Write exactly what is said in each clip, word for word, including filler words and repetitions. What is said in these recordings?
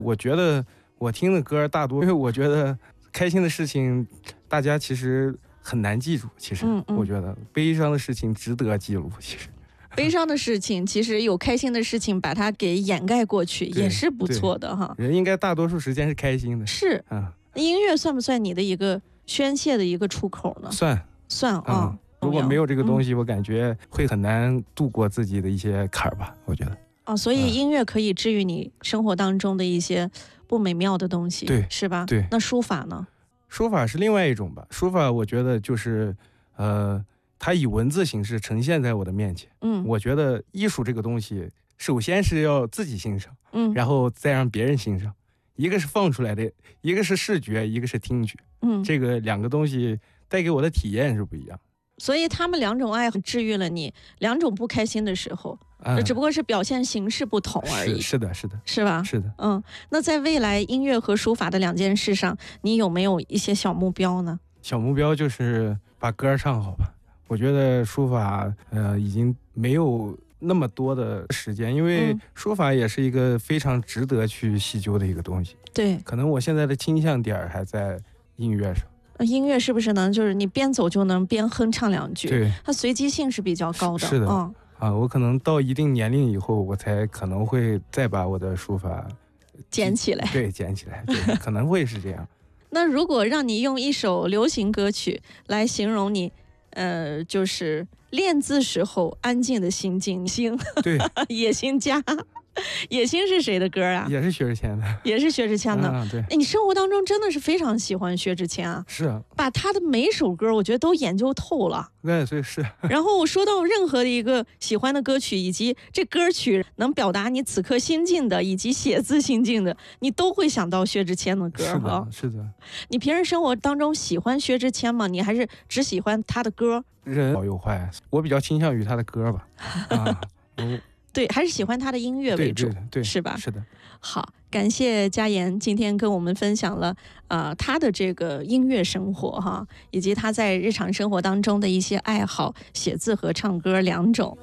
我觉得我听的歌大多，因为我觉得开心的事情大家其实很难记住，其实嗯嗯我觉得悲伤的事情值得记录，其实悲伤的事情其实有开心的事情把它给掩盖过去也是不错的哈。 人应该大多数时间是开心的。 是啊，音乐算不算你的一个宣泄的一个出口呢？ 算算啊、 嗯。如果没有这个东西、嗯、我感觉会很难度过自己的一些坎儿吧，我觉得。 哦，所以音乐可以治愈你生活当中的一些不美妙的东西， 对， 是吧？ 对。 那书法呢？ 书法是另外一种吧。书法我觉得就是，呃，它以文字形式呈现在我的面前。 嗯， 我觉得艺术这个东西，首先是要自己欣赏， 嗯， 然后再让别人欣赏。一个是放出来的，一个是视觉，一个是听觉。 嗯， 这个两个东西带给我的体验是不一样。 所以他们两种爱治愈了你，两种不开心的时候，嗯、只不过是表现形式不同而已。 是, 是的，是的， 是吧？ 是的， 嗯。那在未来音乐和书法的两件事上，你有没有一些小目标呢？ 小目标就是把歌唱好吧。我觉得书法呃已经没有那么多的时间，因为书法也是一个非常值得去细究的一个东西。 对， 可能我现在的倾向点还在音乐上。 音乐是不是能就是你边走就能边哼唱两句？ 对， 它随机性是比较高的。 是, 是的， 嗯啊，我可能到一定年龄以后，我才可能会再把我的书法捡起来。 对，捡起来，对，可能会是这样。 那如果让你用一首流行歌曲来形容你，呃，就是练字时候安静的心境，心对， 野心家。野心是谁的歌啊？ 也是薛之谦的， 也是薛之谦的。 啊、对， 你生活当中真的是非常喜欢薛之谦啊？ 是啊， 把他的每首歌我觉得都研究透了。 对，所以是。 然后说到任何的一个喜欢的歌曲，以及这歌曲能表达你此刻心境的，以及写字心境的，你都会想到薛之谦的歌。 是的，是的。 你平时生活当中喜欢薛之谦吗？你还是只喜欢他的歌？ 人好有坏，我比较倾向于他的歌吧。啊，我。 对，还是喜欢他的音乐为主， 对对对， 是吧？ 是的。 好，感谢嘉言今天跟我们分享了呃他的这个音乐生活哈，以及他在日常生活当中的一些爱好，写字和唱歌两种。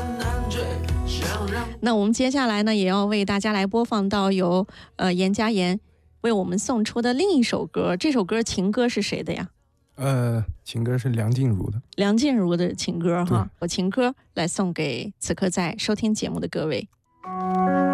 那我们接下来呢，也要为大家来播放到由呃严嘉言为我们送出的另一首歌。这首歌情歌是谁的呀？ 呃，情歌是梁静茹的， 梁静茹的情歌哈，我情歌来送给此刻在收听节目的各位。